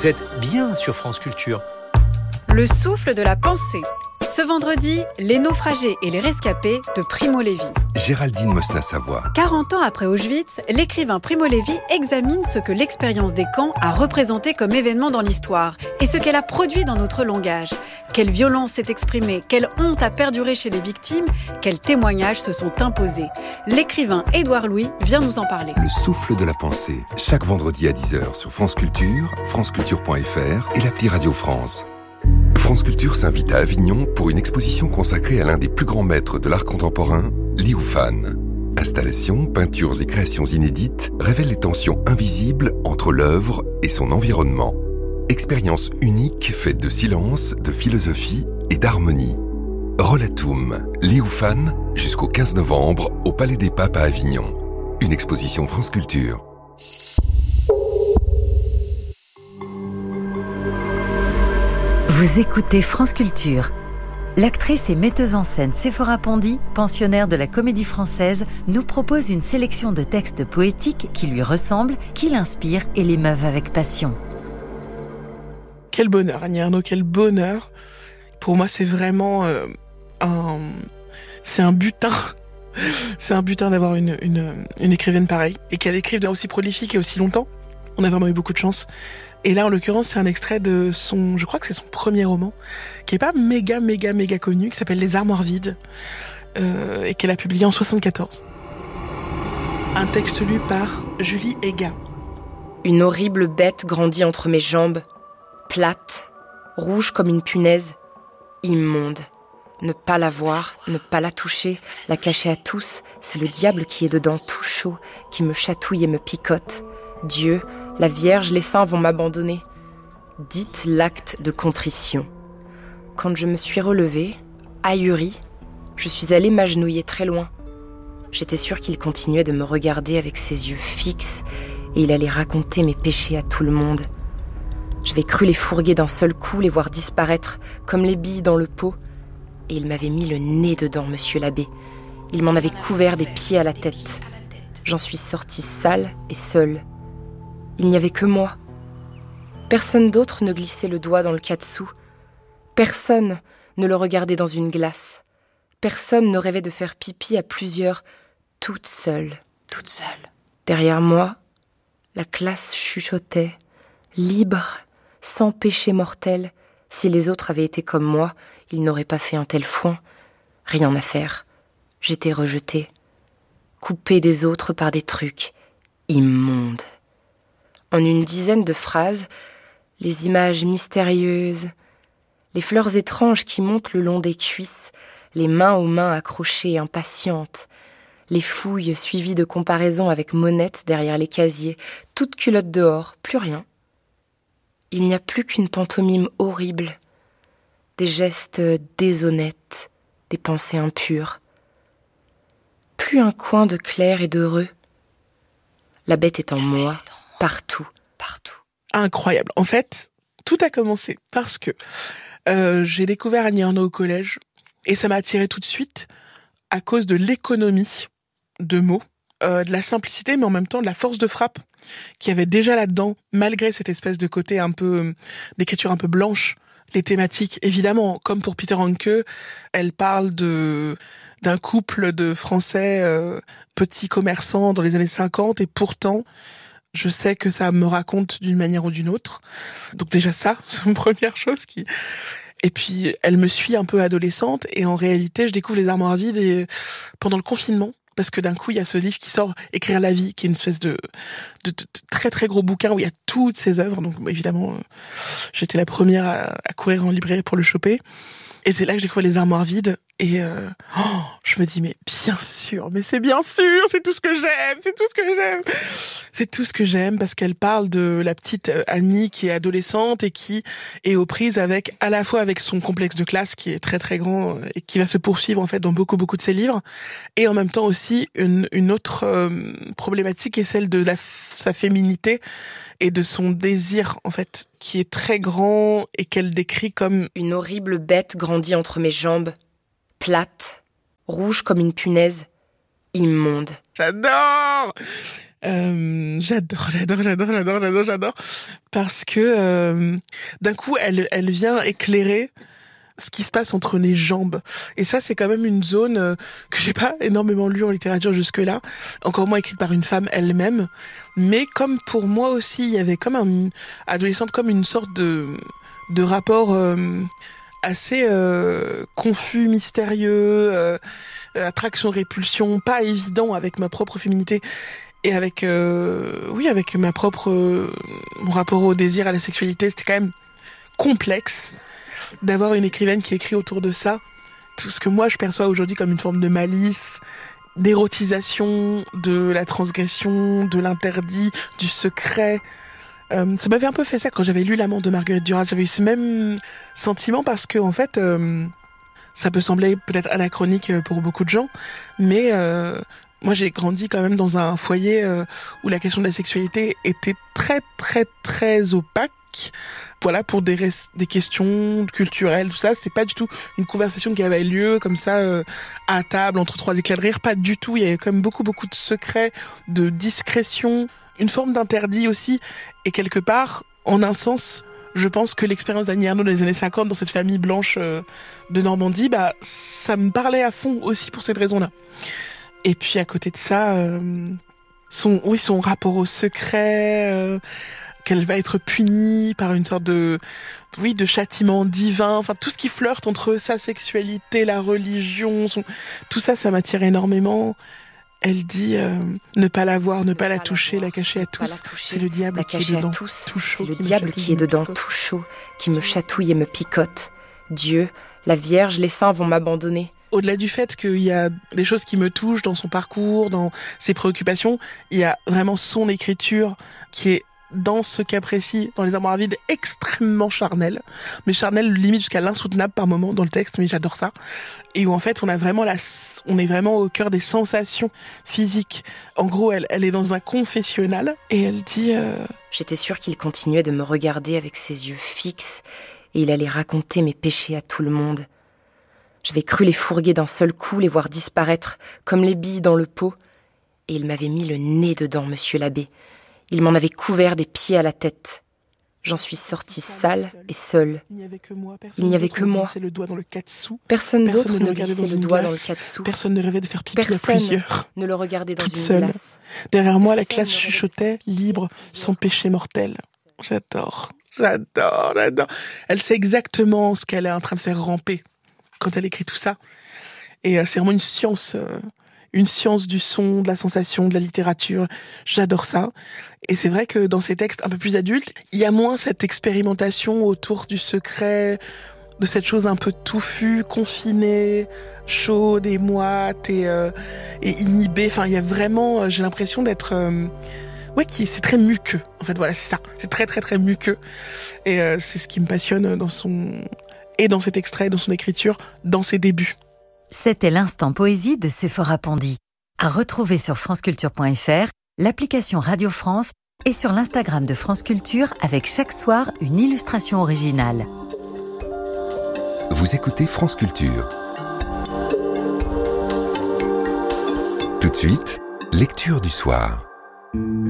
Vous êtes bien sur France Culture. Le souffle de la pensée. Ce vendredi, les naufragés et les rescapés de Primo Levi. Géraldine Mosna-Savoie. 40 ans après Auschwitz, l'écrivain Primo Levi examine ce que l'expérience des camps a représenté comme événement dans l'histoire et ce qu'elle a produit dans notre langage. Quelle violence s'est exprimée, quelle honte a perduré chez les victimes, quels témoignages se sont imposés. L'écrivain Édouard Louis vient nous en parler. Le souffle de la pensée, chaque vendredi à 10h sur France Culture, franceculture.fr et l'appli Radio France. France Culture s'invite à Avignon pour une exposition consacrée à l'un des plus grands maîtres de l'art contemporain, Liu Fan. Installations, peintures et créations inédites révèlent les tensions invisibles entre l'œuvre et son environnement. Expérience unique faite de silence, de philosophie et d'harmonie. Rollatum, Liu Fan, jusqu'au 15 novembre au Palais des Papes à Avignon. Une exposition France Culture. Vous écoutez France Culture. L'actrice et metteuse en scène Séphora Pondy, pensionnaire de la Comédie Française, nous propose une sélection de textes poétiques qui lui ressemblent, qui l'inspirent et l'émeuvent avec passion. Quel bonheur, Annie Ernaux, quel bonheur. Pour moi, c'est vraiment c'est un butin. C'est un butin d'avoir une écrivaine pareille et qu'elle écrive aussi prolifique et aussi longtemps. On a vraiment eu beaucoup de chance. Et là, en l'occurrence, c'est un extrait de je crois que c'est son premier roman, qui est pas méga connu, qui s'appelle Les Armoires vides, et qu'elle a publié en 1974. Un texte lu par Julie Ega. Une horrible bête grandit entre mes jambes, plate, rouge comme une punaise, immonde. Ne pas la voir, ne pas la toucher, la cacher à tous, c'est le diable qui est dedans tout chaud, qui me chatouille et me picote. Dieu, la Vierge, les saints vont m'abandonner. Dites l'acte de contrition. Quand je me suis relevée, ahurie, je suis allée m'agenouiller très loin. J'étais sûre qu'il continuait de me regarder avec ses yeux fixes et il allait raconter mes péchés à tout le monde. J'avais cru les fourguer d'un seul coup, les voir disparaître comme les billes dans le pot. Et il m'avait mis le nez dedans, monsieur l'abbé. Il m'en avait couvert des pieds à la tête. J'en suis sortie sale et seule. Il n'y avait que moi. Personne d'autre ne glissait le doigt dans le katsu. Personne ne le regardait dans une glace. Personne ne rêvait de faire pipi à plusieurs, toute seule. Derrière moi, la classe chuchotait, libre, sans péché mortel. Si les autres avaient été comme moi, ils n'auraient pas fait un tel foin. Rien à faire. J'étais rejetée, coupée des autres par des trucs immondes. En une dizaine de phrases, les images mystérieuses, les fleurs étranges qui montent le long des cuisses, les mains aux mains accrochées impatientes, les fouilles suivies de comparaisons avec Monette derrière les casiers, toutes culottes dehors, plus rien. Il n'y a plus qu'une pantomime horrible, des gestes déshonnêtes, des pensées impures. Plus un coin de clair et d'heureux. La bête est en moi. Partout. Incroyable. En fait, tout a commencé parce que j'ai découvert Annie Ernaux au collège et ça m'a attiré tout de suite à cause de l'économie de mots, de la simplicité, mais en même temps de la force de frappe qu'il y avait déjà là-dedans, malgré cette espèce de côté un peu d'écriture un peu blanche. Les thématiques, évidemment, comme pour Peter Hanke, elle parle d'un couple de Français petits commerçants dans les années 50 et pourtant je sais que ça me raconte d'une manière ou d'une autre. Donc déjà ça, c'est une première chose qui... Et puis, elle me suit un peu adolescente et en réalité, je découvre Les Armoires vides pendant le confinement. Parce que d'un coup, il y a ce livre qui sort, Écrire la vie, qui est une espèce de très très gros bouquin où il y a toutes ses œuvres. Donc évidemment, j'étais la première à courir en librairie pour le choper. Et c'est là que j'ai découvert Les Armoires vides. Et je me dis, mais bien sûr, mais c'est bien sûr, c'est tout ce que j'aime, c'est tout ce que j'aime. C'est tout ce que j'aime parce qu'elle parle de la petite Annie qui est adolescente et qui est aux prises avec, à la fois avec son complexe de classe qui est très très grand et qui va se poursuivre en fait dans beaucoup de ses livres, et en même temps aussi une autre problématique qui est celle de sa féminité et de son désir en fait qui est très grand et qu'elle décrit comme une horrible bête grandit entre mes jambes, plate, rouge comme une punaise, immonde. J'adore. J'adore. Parce que d'un coup, elle vient éclairer ce qui se passe entre les jambes. Et ça, c'est quand même une zone que j'ai pas énormément lue en littérature jusque-là, encore moins écrite par une femme elle-même. Mais comme pour moi aussi, il y avait comme adolescente, comme une sorte de rapport assez confus, mystérieux, attraction-répulsion, pas évident avec ma propre féminité et avec avec mon rapport au désir, à la sexualité. C'était quand même complexe d'avoir une écrivaine qui écrit autour de ça, tout ce que moi je perçois aujourd'hui comme une forme de malice, d'érotisation, de la transgression, de l'interdit, du secret. Ça m'avait un peu fait ça quand j'avais lu L'amant de Marguerite Duras. J'avais eu ce même sentiment parce que en fait, ça peut sembler peut-être anachronique pour beaucoup de gens, mais moi j'ai grandi quand même dans un foyer où la question de la sexualité était très très très opaque. Voilà, pour des questions culturelles, tout ça, c'était pas du tout une conversation qui avait lieu comme ça à table entre trois éclats de rire, pas du tout. Il y avait quand même beaucoup de secrets, de discrétion, une forme d'interdit aussi, et quelque part, en un sens, je pense que l'expérience d'Annie Ernaux dans les années 50 dans cette famille blanche de Normandie, ça me parlait à fond aussi pour cette raison-là. Et puis à côté de ça, son rapport au secret, qu'elle va être punie par une sorte de châtiment divin, enfin tout ce qui flirte entre sa sexualité, la religion, tout ça, ça m'attire énormément. Elle dit ne pas la voir, ne pas la toucher, la cacher à tous. C'est le diable qui est dedans, tout chaud. C'est le diable qui est dedans, tout chaud, qui me chatouille et me picote. Dieu, la Vierge, les saints vont m'abandonner. Au-delà du fait qu'il y a des choses qui me touchent dans son parcours, dans ses préoccupations, il y a vraiment son écriture qui est, dans ce cas précis, dans Les Armoires à vide, extrêmement charnel. Mais charnel limite jusqu'à l'insoutenable par moment dans le texte, mais j'adore ça. Et où en fait, on est vraiment au cœur des sensations physiques. En gros, elle est dans un confessionnal et elle dit... J'étais sûre qu'il continuait de me regarder avec ses yeux fixes et il allait raconter mes péchés à tout le monde. J'avais cru les fourguer d'un seul coup, les voir disparaître comme les billes dans le pot. Et il m'avait mis le nez dedans, monsieur l'abbé. Il m'en avait couvert des pieds à la tête. J'en suis sortie sale et seule. Il n'y avait que moi. Personne d'autre ne glissait le doigt dans le katsu. Personne ne rêvait de faire pipi à plusieurs. Personne ne le regardait dans une glace. Derrière moi, la classe chuchotait, libre, sans péché mortel. J'adore. Elle sait exactement ce qu'elle est en train de faire ramper quand elle écrit tout ça. Et c'est vraiment une science du son, de la sensation, de la littérature. J'adore ça. Et c'est vrai que dans ces textes un peu plus adultes, il y a moins cette expérimentation autour du secret, de cette chose un peu touffue, confinée, chaude et moite et inhibée. Enfin, il y a vraiment, j'ai l'impression d'être... c'est très muqueux. En fait, voilà, c'est ça. C'est très, très, très muqueux. Et c'est ce qui me passionne dans cet extrait, dans son écriture, dans ses débuts. C'était l'instant poésie de Séphora Pondy. À retrouver sur franceculture.fr, l'application Radio France et sur l'Instagram de France Culture avec chaque soir une illustration originale. Vous écoutez France Culture. Tout de suite, lecture du soir.